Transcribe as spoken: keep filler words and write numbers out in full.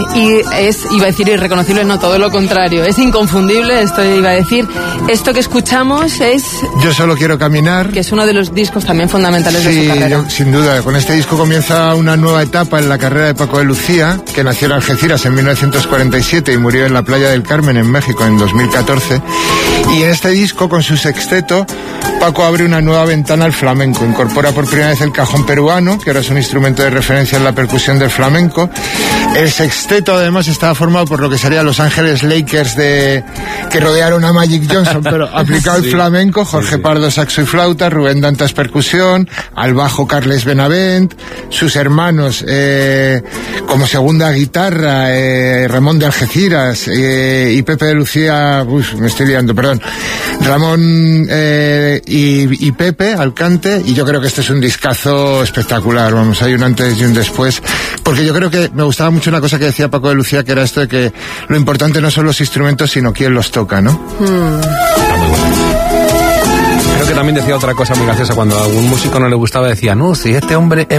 y es, iba a decir irreconocible, no, todo lo contrario, es inconfundible, esto iba a decir. Esto que escuchamos es... Yo solo quiero caminar. Que es uno de los discos también fundamentales sí, de su carrera. Yo, sin duda, con este disco comienza una nueva etapa en la carrera de Paco de Lucía, que nació en Algeciras en mil novecientos cuarenta y siete y murió en la Playa del Carmen, en México, en dos mil catorce. Y en este disco, con su sexteto, Paco abre una nueva ventana al flamenco. Incorpora por primera vez el cajón peruano, que ahora es un instrumento de referencia en la percusión del flamenco. El sexteto, además, estaba formado por lo que serían Los Ángeles Lakers de que rodearon a Magic Johnson, pero aplicado sí, al flamenco. Jorge sí, sí. Pardo, saxo y flauta, Rubén Dantas, percusión, al bajo Carles Benavent, sus hermanos eh, como segunda guitarra, eh, Ramón de Algeciras eh, y Pepe de Lucía, uy, me estoy liando, perdón, Ramón eh, y, y Pepe al cante, y yo creo que este es un discazo espectacular, vamos, hay un antes y un después, porque yo creo que me gustaba mucho una cosa que decía Paco de Lucía, que era esto de que lo importante no son los instrumentos, sino quién los toca, ¿no? Hmm. Está muy bueno. Creo que también decía otra cosa muy graciosa, cuando a algún músico no le gustaba, decía, no, si este hombre es